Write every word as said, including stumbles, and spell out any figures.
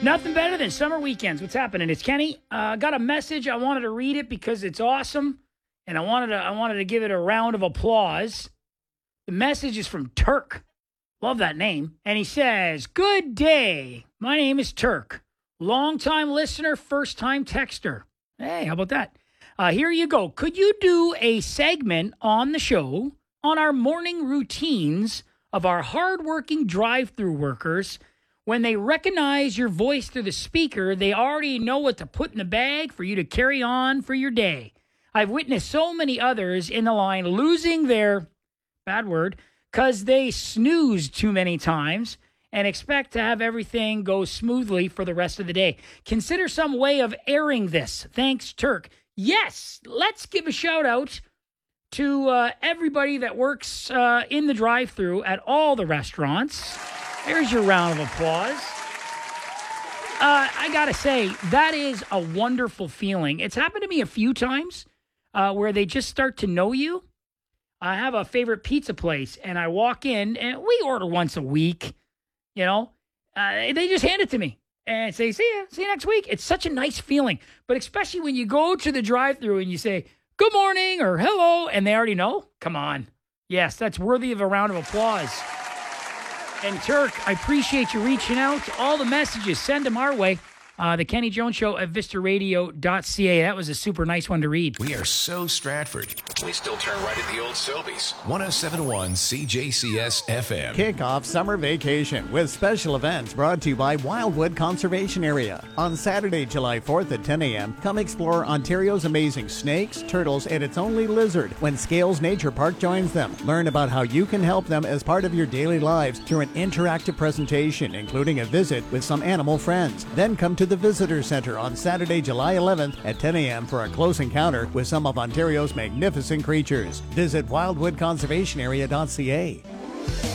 Nothing better than summer weekends. What's happening? It's Kenny. I uh, got a message. I wanted to read it because it's awesome, and I wanted to. I wanted to give it a round of applause. The message is from Turk. Love that name. And he says, "Good day. My name is Turk. Long-time listener, first-time texter." Hey, how about that? Uh, here you go. Could you do a segment on the show on our morning routines of our hardworking drive-through workers? When they recognize your voice through the speaker, they already know what to put in the bag for you to carry on for your day. I've witnessed so many others in the line losing their, bad word, because they snoozed too many times and expect to have everything go smoothly for the rest of the day. Consider some way of airing this. Thanks, Turk. Yes, let's give a shout out to uh, everybody that works uh, in the drive-thru at all the restaurants. There's your round of applause. Uh, I got to say, that is a wonderful feeling. It's happened to me a few times uh, where they just start to know you. I have a favorite pizza place, and I walk in, and we order once a week, you know. Uh, they just hand it to me and say, see you, see you next week. It's such a nice feeling. But especially when you go to the drive-thru and you say, good morning or hello, and they already know. Come on. Yes, that's worthy of a round of applause. And Turk, I appreciate you reaching out. All the messages, send them our way. Uh, the Kenny Jones Show at vista radio dot c a. That was a super nice one to read. We are so Stratford. We still turn right at the old Sobeys. one oh seven point one C J C S F M. Kick off summer vacation with special events brought to you by Wildwood Conservation Area. On Saturday, July fourth at ten a.m., come explore Ontario's amazing snakes, turtles, and its only lizard when Scales Nature Park joins them. Learn about how you can help them as part of your daily lives through an interactive presentation, including a visit with some animal friends. Then come to the Visitor Center on Saturday, July eleventh at ten a.m. for a close encounter with some of Ontario's magnificent creatures. Visit wildwood conservation area dot c a.